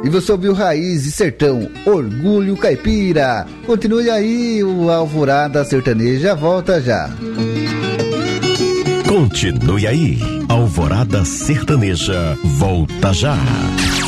E você ouviu Raiz e Sertão, Orgulho Caipira. Continue aí, o Alvorada Sertaneja volta já. Continue aí, Alvorada Sertaneja volta já.